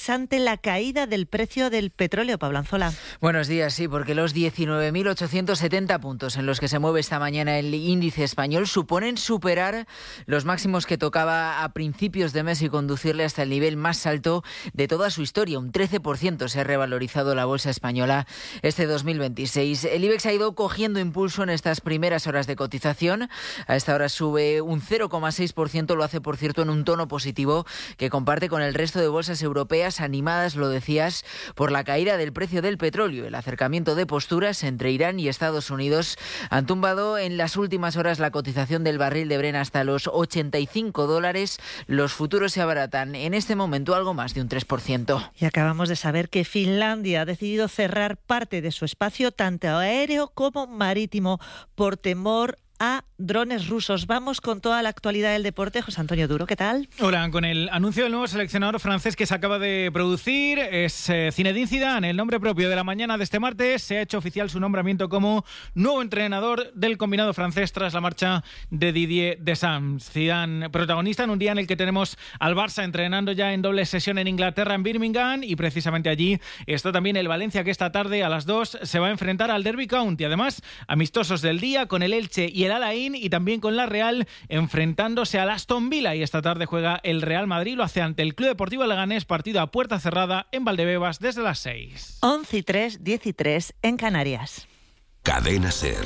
IBEX ante la caída del precio del petróleo. Pablo Anzola. Buenos días, sí, porque los 19.870 puntos en los que se mueve esta mañana el índice español suponen superar los máximos que tocaba a principios de mes y conducirle hasta el nivel más alto de toda su historia. Un 13% se ha revalorizado la bolsa española este 2026. El IBEX ha ido cogiendo impulso en estas primeras horas de cotización. A esta hora sube un 0,6%, lo hace, por cierto, en un tono positivo que comparte con el resto de bolsas europeas, animadas, lo decías, por la caída del precio del petróleo. El acercamiento de posturas entre Irán y Estados Unidos han tumbado en las últimas horas la cotización del barril de Brent hasta los $85. Los futuros se abaratan en este momento algo más de un 3%. Y acabamos de saber que Finlandia ha decidido cerrar parte de su espacio, tanto aéreo como marítimo, por temor a drones rusos. Vamos con toda la actualidad del deporte. José Antonio Duro, ¿qué tal? Hola, con el anuncio del nuevo seleccionador francés que se acaba de producir, es Zinedine Zidane. El nombre propio de la mañana de este martes, se ha hecho oficial su nombramiento como nuevo entrenador del combinado francés tras la marcha de Didier Deschamps. Zidane, protagonista en un día en el que tenemos al Barça entrenando ya en doble sesión en Inglaterra, en Birmingham, y precisamente allí está también el Valencia, que esta tarde a las 2 se va a enfrentar al Derby County. Además, amistosos del día con el Elche y el Alain, y también con la Real enfrentándose al Aston Villa, y esta tarde juega el Real Madrid, lo hace ante el Club Deportivo Leganés, partido a puerta cerrada en Valdebebas desde las 6. 11:03, 13 en Canarias. Cadena SER.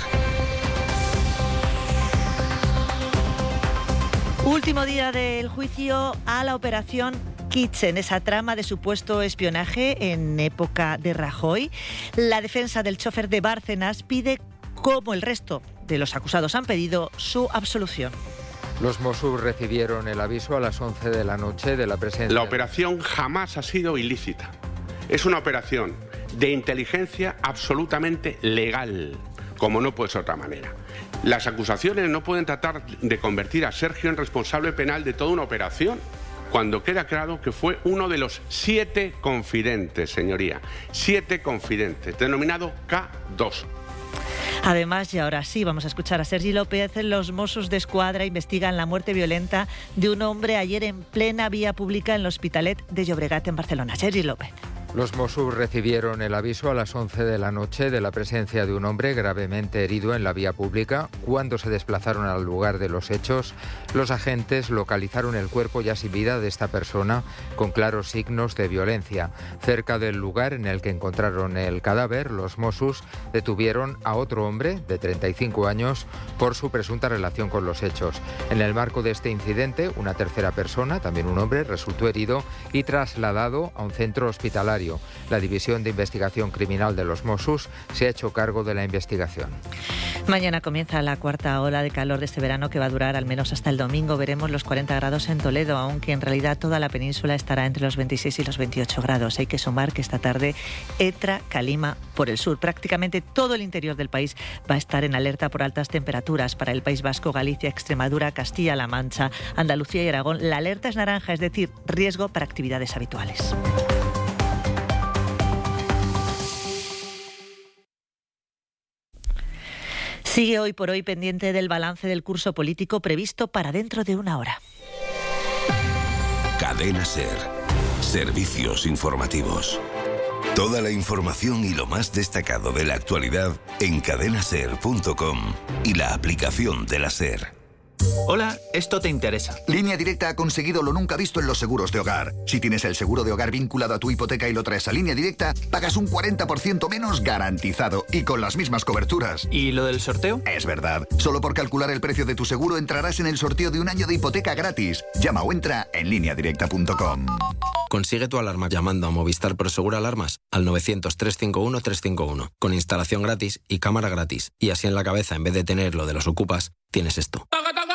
Último día del juicio a la operación Kitchen, esa trama de supuesto espionaje en época de Rajoy. La defensa del chofer de Bárcenas pide, como el resto de los acusados han pedido, su absolución. Los Mossos recibieron el aviso a las 11 de la noche de la presencia... La operación jamás ha sido ilícita. Es una operación de inteligencia absolutamente legal, como no puede ser de otra manera. Las acusaciones no pueden tratar de convertir a Sergio en responsable penal de toda una operación, cuando queda claro que fue uno de los 7 confidentes, señoría. 7 confidentes, denominado K2. Además, y ahora sí, vamos a escuchar a Sergi López. Los Mossos d'Esquadra investigan la muerte violenta de un hombre ayer en plena vía pública en el Hospitalet de Llobregat, en Barcelona. Sergi López. Los Mossos recibieron el aviso a las 11 de la noche de la presencia de un hombre gravemente herido en la vía pública. Cuando se desplazaron al lugar de los hechos, los agentes localizaron el cuerpo ya sin vida de esta persona con claros signos de violencia. Cerca del lugar en el que encontraron el cadáver, los Mossos detuvieron a otro hombre de 35 años por su presunta relación con los hechos. En el marco de este incidente, una tercera persona, también un hombre, resultó herido y trasladado a un centro hospitalario. La División de Investigación Criminal de los Mossos se ha hecho cargo de la investigación. Mañana comienza la cuarta ola de calor de este verano, que va a durar al menos hasta el domingo. Veremos los 40 grados en Toledo, aunque en realidad toda la península estará entre los 26 y los 28 grados. Hay que sumar que esta tarde entra calima por el sur. Prácticamente todo el interior del país va a estar en alerta por altas temperaturas. Para el País Vasco, Galicia, Extremadura, Castilla-La Mancha, Andalucía y Aragón, la alerta es naranja, es decir, riesgo para actividades habituales. Sigue hoy por hoy pendiente del balance del curso político previsto para dentro de una hora. Cadena SER. Servicios informativos. Toda la información y lo más destacado de la actualidad en cadenaser.com y la aplicación de la SER. Hola, esto te interesa. Línea Directa ha conseguido lo nunca visto en los seguros de hogar. Si tienes el seguro de hogar vinculado a tu hipoteca y lo traes a Línea Directa, pagas un 40% menos garantizado y con las mismas coberturas. ¿Y lo del sorteo? Es verdad. Solo por calcular el precio de tu seguro entrarás en el sorteo de un año de hipoteca gratis. Llama o entra en lineadirecta.com. Consigue tu alarma llamando a Movistar Prosegur Alarmas al 900-351-351, con instalación gratis y cámara gratis. Y así en la cabeza, en vez de tener lo de los ocupas, tienes esto.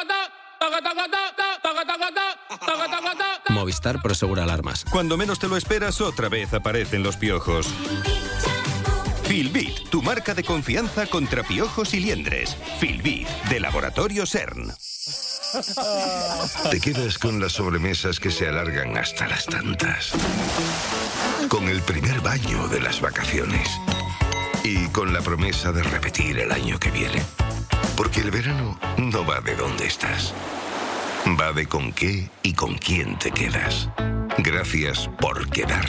Movistar Prosegur Alarmas. Cuando menos te lo esperas, otra vez aparecen los piojos. Filbit, tu marca de confianza contra piojos y liendres. Filbit, de Laboratorio CERN. Te quedas con las sobremesas que se alargan hasta las tantas. Con el primer baño de las vacaciones. Y con la promesa de repetir el año que viene. Porque el verano no va de dónde estás. Va de con qué y con quién te quedas. Gracias por quedar.